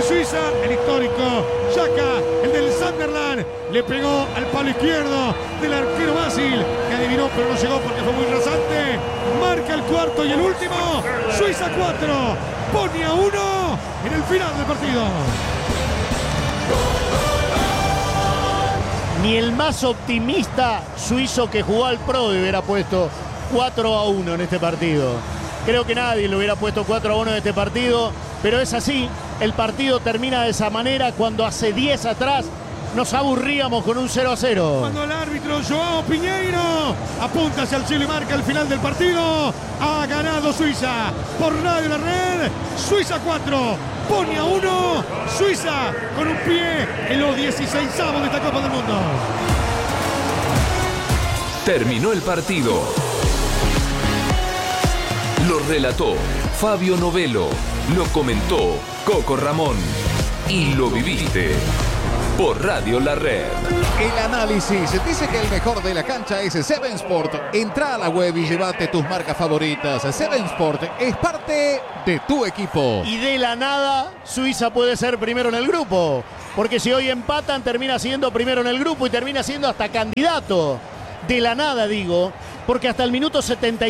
de Suiza, el histórico Xhaka, el del Sunderland, le pegó al palo izquierdo del arquero Basil, que adivinó pero no llegó porque fue muy rasante. Marca el cuarto y el último. Suiza 4, pone a 1 en el final del partido. Ni el más optimista suizo que jugó al Pro hubiera puesto 4-1 en este partido. Creo que nadie le hubiera puesto 4-1 en este partido, pero es así. El partido termina de esa manera cuando hace 10 atrás nos aburríamos con un 0-0. Cuando el árbitro Joao Pinheiro apunta hacia el cielo y marca el final del partido, ha ganado Suiza por Radio La Red. Suiza 4, pone a 1. Suiza con un pie en los 16avos de esta Copa del Mundo. Terminó el partido. Lo relató Fabio Novello, lo comentó Coco Ramón y lo viviste por Radio La Red. El análisis dice que el mejor de la cancha es Seven Sport. Entra a la web y llévate tus marcas favoritas. Seven Sport es parte de tu equipo. Y de la nada, Suiza puede ser primero en el grupo. Porque si hoy empatan, termina siendo primero en el grupo y termina siendo hasta candidato. De la nada, digo, porque hasta el minuto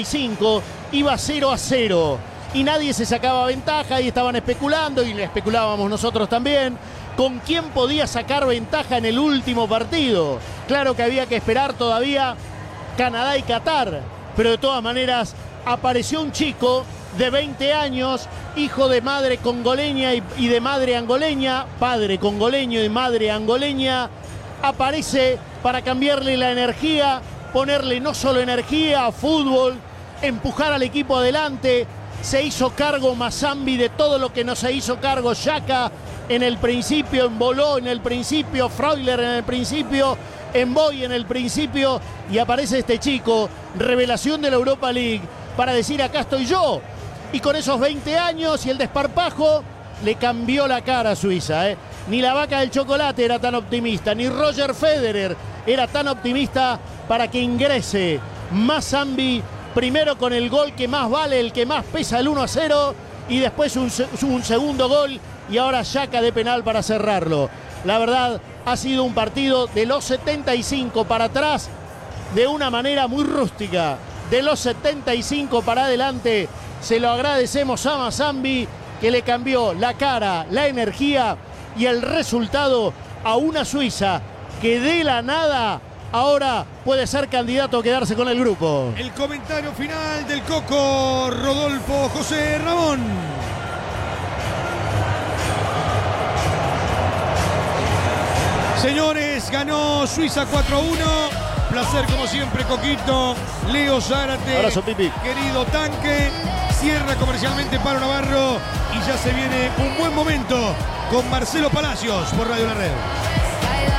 75 iba 0-0. Y nadie se sacaba ventaja y estaban especulando, y le especulábamos nosotros también, con quién podía sacar ventaja en el último partido. Claro que había que esperar todavía Canadá y Qatar, pero de todas maneras apareció un chico de 20 años, hijo de madre congoleña y de madre angoleña, padre congoleño y madre angoleña, aparece para cambiarle la energía, ponerle no solo energía a fútbol, empujar al equipo adelante. Se hizo cargo Mazambi de todo lo que no se hizo cargo Xhaka en el principio, Emboló en el principio, Freuler en el principio, Emboy en el principio, y aparece este chico, revelación de la Europa League, para decir acá estoy yo. Y con esos 20 años y el desparpajo le cambió la cara a Suiza, ¿eh? Ni la vaca del chocolate era tan optimista, ni Roger Federer era tan optimista para que ingrese Mazambi primero con el gol que más vale, el que más pesa, el 1-0, y después un segundo gol, y ahora Xhaka de penal para cerrarlo. La verdad, ha sido un partido de los 75 para atrás, de una manera muy rústica. De los 75 para adelante, se lo agradecemos a Mazambi, que le cambió la cara, la energía y el resultado a una Suiza que de la nada ahora puede ser candidato a quedarse con el grupo. El comentario final del Coco Rodolfo José Ramón. Señores, ganó Suiza 4-1. Placer como siempre, Coquito, Leo Zárate, abrazo, Pipi. Querido Tanque. Cierra comercialmente Pablo Navarro y ya se viene un buen momento con Marcelo Palacios por Radio La Red.